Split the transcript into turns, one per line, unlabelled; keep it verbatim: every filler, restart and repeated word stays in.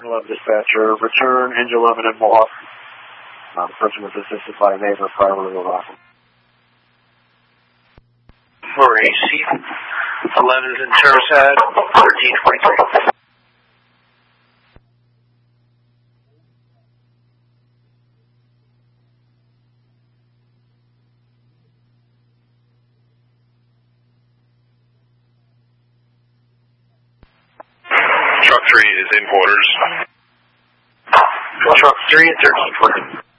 eleven dispatcher, return engine eleven at Mohawk. Uh, the person was assisted by a neighbor prior to the arrival.
For A C, eleven's in Terrasad, thirteen twenty-three.
Truck three is in quarters.
Truck three at thirteen twenty.